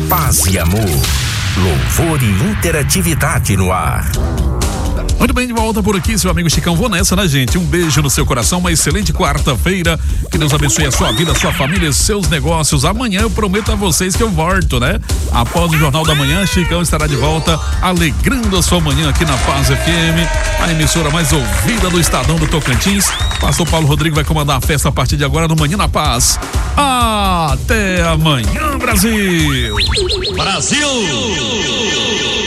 Paz e amor, louvor e interatividade no ar. Muito bem, de volta por aqui, seu amigo Chicão. Vou nessa, né, gente? Um beijo no seu coração, uma excelente quarta-feira. Que Deus abençoe a sua vida, a sua família, seus negócios. Amanhã eu prometo a vocês que eu volto, né? Após o Jornal da Manhã, Chicão estará de volta, alegrando a sua manhã aqui na Paz FM, a emissora mais ouvida do Estadão do Tocantins. Pastor Paulo Rodrigo vai comandar a festa a partir de agora no Manhã na Paz. Até amanhã, Brasil! Brasil!